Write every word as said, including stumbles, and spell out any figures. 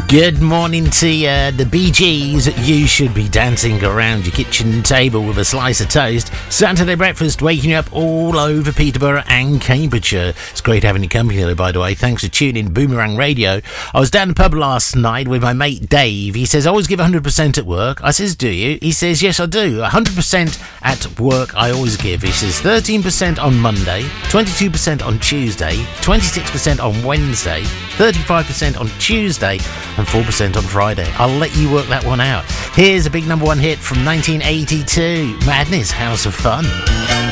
Good morning to you, the Bee Gees. You should be dancing around your kitchen table with a slice of toast. Saturday breakfast waking you up all over Peterborough and Cambridgeshire. It's great having your company though, by the way. Thanks for tuning in Boomerang Radio. I was down the pub last night with my mate Dave. He says, I always give one hundred percent at work. I says, do you? He says, yes, I do. one hundred percent at work I always give. He says, thirteen percent on Monday, twenty-two percent on Tuesday, twenty-six percent on Wednesday, thirty-five percent on Tuesday, and four percent on Friday. I'll let you work that one out. Here's a big number one hit from nineteen eighty-two, Madness, House of Fun.